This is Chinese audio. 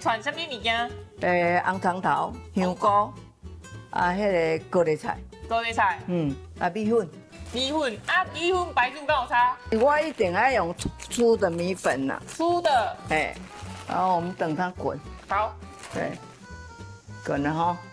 传什么物件？ 红葱头、香菇，迄个高丽菜， 高丽菜、 米粉。 米粉啊，米粉白煮跟有差？ 我一定要用粗的米粉呐， 粗的。 然后我们等它滚， 好， 对，滚了哈。